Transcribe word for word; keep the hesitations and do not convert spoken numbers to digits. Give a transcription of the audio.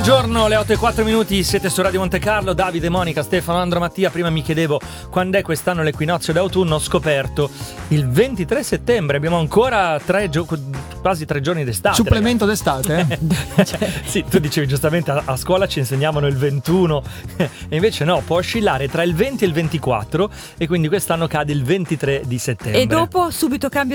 Buongiorno, le otto e quattro minuti, siete su Radio Monte Carlo, Davide, Monica, Stefano, Andro, Mattia. Prima mi chiedevo quando è quest'anno l'equinozio d'autunno, ho scoperto il ventitré settembre, abbiamo ancora tre gio- quasi tre giorni d'estate. Supplemento d'estate? Eh? Cioè, sì, tu dicevi giustamente a, a scuola ci insegnavano il ventuno e invece no, può oscillare tra il venti e il ventiquattro e quindi quest'anno cade il ventitré di settembre. E dopo subito cambio